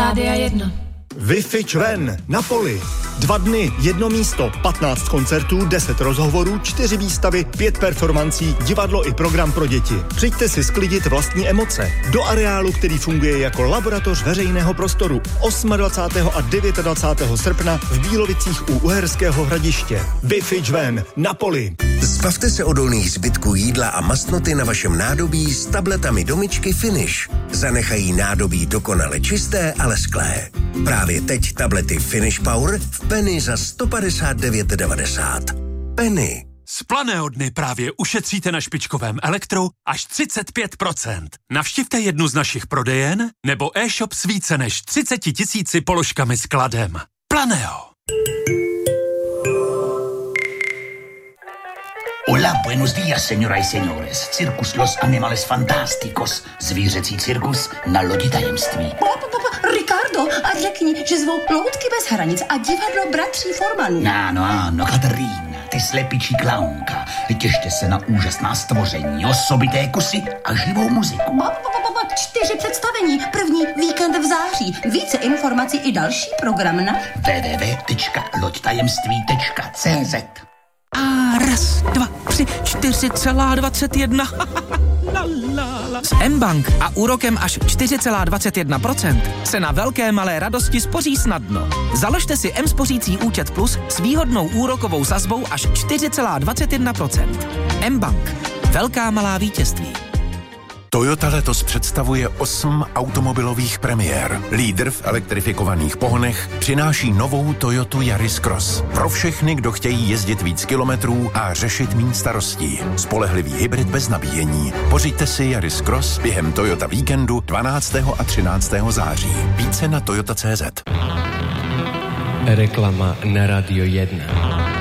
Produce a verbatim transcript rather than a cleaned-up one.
Rádia jedna. Wi-Fi Ven na poli. Dva dny, jedno místo, patnáct koncertů, deset rozhovorů, čtyři výstavy, pět performancí, divadlo i program pro děti. Přijďte si sklidit vlastní emoce. Do areálu, který funguje jako laboratoř veřejného prostoru. dvacátého osmého a dvacátého devátého srpna v Bílovicích u Uherského Hradiště. Wi-Fi Ven na poli. Zbavte se odolných zbytků jídla a mastnoty na vašem nádobí s tabletami Domičky Finish. Zanechají nádobí dokonale čisté a lesklé. Právě teď tablety Finish Power v Penny za sto padesát devět devadesát. Penny. Z Planého dny právě ušetříte na špičkovém elektru až třicet pět procent. Navštivte jednu z našich prodejen nebo e-shop s více než třicet tisíci položkami s kladem. Planého. Hola, buenos días, señoras y señores. Circus Los Animales Fantásticos. Zvířecí cirkus na lodi tajemství. Ricardo, a řekni, že zvou Ploutky bez hranic a divadlo Bratří Formanů. Ano, ano, Katarína, ty slepičí klaunka. Těšte se na úžasná stvoření, osobité kusy a živou muziku. Ba, ba, ba, ba, čtyři představení, první víkend v září. Více informací i další program na w w w tečka loď tajemství tečka c z. A raz, dva, tři, čtyři celá dvacet jedna. S mBank a úrokem až čtyři celá dvacet jedna procent se na velké malé radosti spoří snadno. Založte si mSpořící účet Plus s výhodnou úrokovou sazbou až čtyři celá dvacet jedna procent. mBank. Velká malá vítězství. Toyota letos představuje osm automobilových premiér. Lídr v elektrifikovaných pohonech přináší novou Toyotu Yaris Cross. Pro všechny, kdo chtějí jezdit víc kilometrů a řešit méně starostí. Spolehlivý hybrid bez nabíjení. Pořiďte si Yaris Cross během Toyota víkendu dvanáctého a třináctého září. Více na toyota tečka cé zet. Reklama na Radio jedna.